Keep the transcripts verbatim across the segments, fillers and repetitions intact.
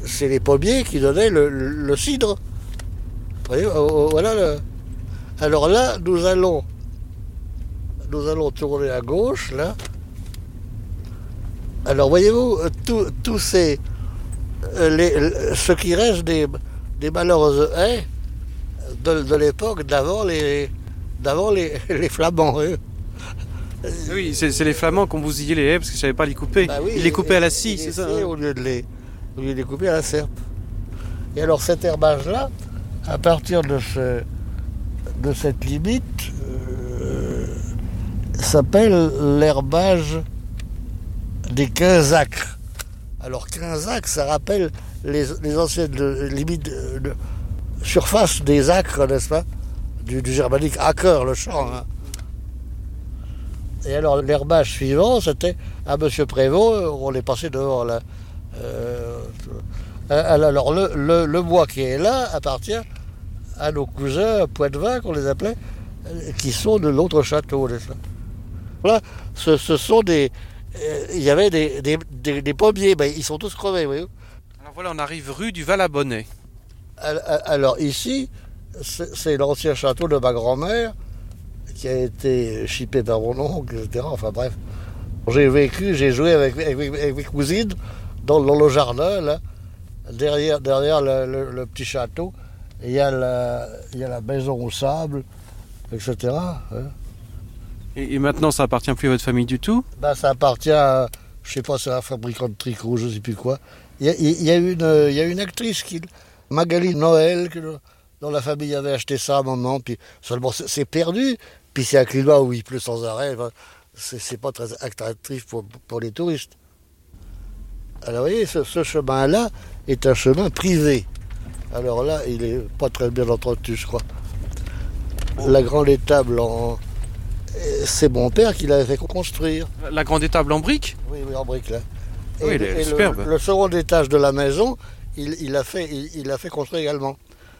c'est les pommiers qui donnaient le, le, le cidre. Vous voyez, voilà le... Alors là, nous allons, nous allons tourner à gauche, là. Alors voyez-vous, tous ces, les, ce qui reste des, des malheureuses haies de, de l'époque d'avant les, d'avant les, les Flamands. Eux. Oui, c'est, c'est les Flamands qui ont bousillé les haies parce qu'ils ne savaient pas les couper. Bah oui, Ils les coupaient à la scie, c'est ça hein. au lieu de les, au lieu de les couper à la serpe. Et alors cet herbage-là, à partir de, ce, de cette limite, euh, s'appelle l'herbage des quinze acres. Alors quinze acres, ça rappelle les, les anciennes de, limites de, de surface des acres, n'est-ce pas, du, du germanique acker, le champ. Hein. Et alors l'herbage suivant, c'était à Monsieur Prévost, on est passé devant là. Euh, alors le, le, le bois qui est là appartient à nos cousins Poitevin, qu'on les appelait, qui sont de l'autre château, n'est-ce pas. Voilà, ce, ce sont des... Il y avait des, des, des, des pommiers, ben, ils sont tous crevés, oui. Alors voilà, on arrive rue du Val-à-Bonnet. Alors ici, c'est, c'est l'ancien château de ma grand-mère qui a été chippé par mon oncle, et cetera. Enfin bref, j'ai vécu, j'ai joué avec, avec, avec mes cousines dans, dans le jardin, là, derrière, derrière le, le, le petit château. Il y a la, il y a la maison au sable, et cetera. Hein. Et, et maintenant, ça appartient plus à votre famille du tout? Ben, ça appartient à, je sais pas, c'est un fabricant de tricot, je sais plus quoi. Il y a, il y a, une, il y a une actrice, qui, Magali Noël, que, dont la famille avait acheté ça à un moment, puis seulement c'est, c'est perdu, puis c'est un climat où il pleut sans arrêt, ben, c'est, c'est pas très attractif pour, pour les touristes. Alors vous voyez, ce, ce chemin-là est un chemin privé. Alors là, il est pas très bien entretenu, je crois. La grande étable en... C'est mon père qui l'avait fait construire. La grande étable en briques? Oui, oui, en briques, là. Et, oui, elle est et superbe. Le, le second étage de la maison, il, il l'a fait, il, il l'a fait construire également.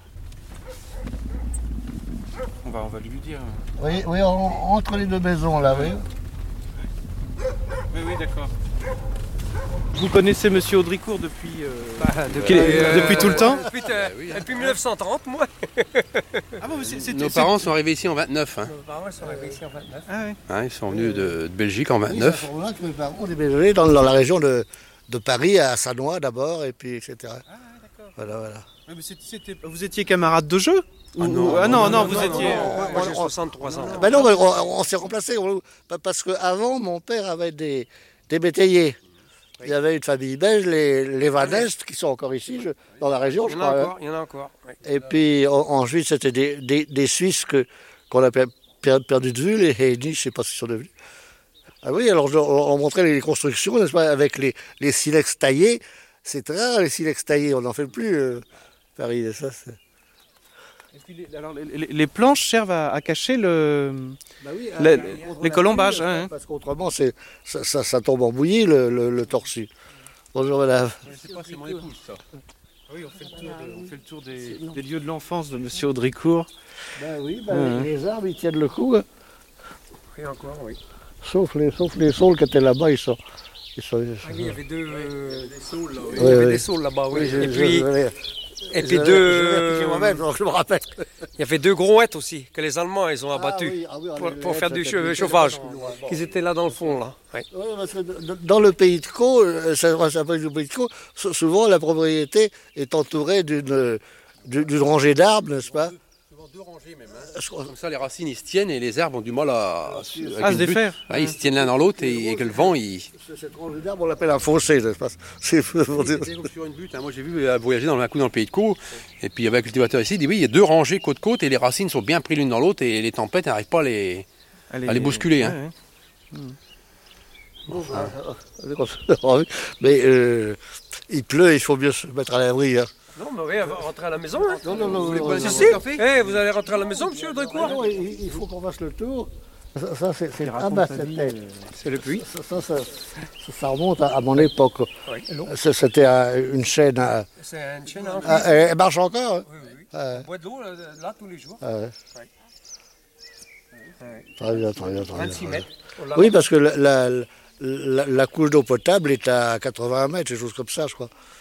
On va, on va lui dire. Oui, oui, en, entre les deux maisons, là, oui. Oui, oui, d'accord. Vous connaissez Monsieur Audricourt depuis, euh, bah, depuis, euh, depuis tout le temps? Depuis, euh, oui, depuis mille neuf cent trente, moi. Ah bon, c'est, c'est, Nos c'est... parents sont arrivés ici en vingt-neuf. Hein. Nos parents sont arrivés ici en vingt-neuf. Ah, oui. Hein, ils sont venus de, de Belgique en vingt-neuf. Oui, ça, mes parents ont déménagé dans, dans la région de, de Paris, à Sannois d'abord, et puis et cetera. Ah, d'accord. Voilà, voilà. Ah, mais c'était, c'était... Vous étiez camarade de jeu? Ah non, ah, non, non, non, vous non, étiez... non, non, Moi j'ai soixante-trois ans. Ben non, on, on s'est remplacés, parce qu'avant, mon père avait des, des métayers. Il y avait une famille belge, les, les Van Est, qui sont encore ici, je, dans la région, je crois. Encore, il y en a encore. Oui. Et puis en, ensuite, c'était des, des, des Suisses que, qu'on a per, per, perdu de vue, les Heini, je ne sais pas ce qu'ils sont devenus. Ah oui, alors on, on montrait les constructions, n'est-ce pas, avec les, les silex taillés. C'est rare, les silex taillés, on n'en fait plus, euh, Paris, ça, c'est... Et puis les, alors les, les, les planches servent à, à cacher le, bah oui, les, à, les colombages. Hein, parce qu'autrement, c'est, ça, ça, ça tombe en bouillie, le, le, le torsu. Bonjour madame. C'est pas, c'est mon épouse, ça. Oui, on fait le tour, de, on fait le tour des, des lieux de l'enfance de Monsieur Audricourt. Ben oui, ben Mmh. les arbres, ils tiennent le coup. Hein. Oui, encore, oui. Sauf les, sauf les saules qui étaient là-bas, ils sont... Ils sont, ils sont... Ah, oui, il y avait deux... Euh, des saules, là. Oui. Oui, Il y avait oui. des saules là-bas, oui. Oui, je, et je, puis, je, je, et puis je, deux... Je, moi-même, donc je me rappelle. Il y avait deux grouettes aussi, que les Allemands, ils ont abattues. Ah, oui, ah, oui, pour, les pour faire du c'était chauffage. bon. Ils étaient là dans le fond, là. Oui. Oui, parce que dans le pays de Caux, ça s'appelle le pays de Caux, souvent la propriété est entourée d'une, d'une rangée d'arbres, n'est-ce pas? Souvent deux rangées même. Hein. Comme ça, les racines, ils se tiennent et les arbres ont du mal à, à se défaire. Ouais, ils se tiennent l'un dans l'autre et avec le vent, ils... Cette rangée d'arbres, on l'appelle un fossé, n'est-ce pas? C'est pour dire... C'est comme sur une butte. Hein. Moi, j'ai vu euh, voyager dans un coup dans le pays de Caux. Et puis, il y avait un cultivateur ici, il dit oui, il y a deux rangées côte-côte et les racines sont bien prises l'une dans l'autre et les tempêtes n'arrivent pas à les, Allez, à les bousculer. ouais, Hein. ouais. Bon, ah. Mais euh, il pleut, il faut bien se mettre à l'abri. Hein. Non, mais oui, rentrer à la maison. Hein. Non, non, non. Vous voulez pas Si, aller si. boire un café? Eh, vous allez rentrer à la maison, monsieur Audricourt? Non, il, il faut qu'on fasse le tour. Ça, ça c'est, c'est... Ah bah, c'était... C'est le puits. Ça, ça, ça, ça, ça remonte à, à mon époque. Oui. Ça, c'était euh, une chaîne... À... C'est une chaîne en Ah, elle, elle marche encore. Hein. Oui, oui, oui. Ah, On boit de l'eau là, là tous les jours. ah, ouais. Oui. Très bien, très bien, très bien. vingt-six mètres. Oui, parce que la, la, la, la couche d'eau potable est à quatre-vingts mètres, quelque chose comme ça, je crois.